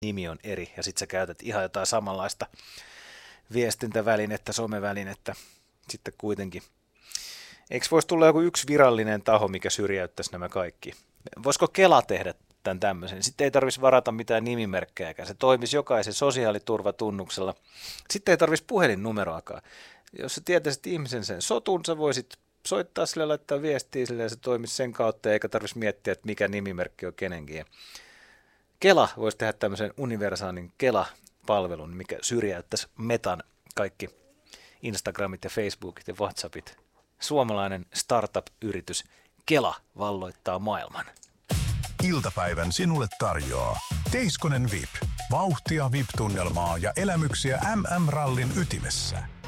nimi on eri ja sitten sä käytät ihan jotain samanlaista viestintävälinettä, somevälinettä sitten kuitenkin. Eikö voisi tulla joku yksi virallinen taho, mikä syrjäyttäisi nämä kaikki? Voisiko Kela tehdä tämän tämmöisen? Sitten ei tarvitsisi varata mitään nimimerkkejäkään. Se toimisi jokaisen sosiaaliturvatunnuksella. Sitten ei tarvitsisi puhelinnumeroakaan. Jos sä tietäisit ihmisen sen sotun, sä voisit soittaa sille, laittaa viestiä sille ja se toimisi sen kautta, eikä tarvitsisi miettiä, että mikä nimimerkki on kenenkin. Kela voisi tehdä tämmöisen universaalin Kela-palvelun, mikä syrjäyttäisi Metan kaikki Instagramit ja Facebookit ja WhatsAppit. Suomalainen startup-yritys Kela valloittaa maailman. Iltapäivän sinulle tarjoaa Teiskonen VIP. Vauhtia VIP-tunnelmaa ja elämyksiä MM-rallin ytimessä.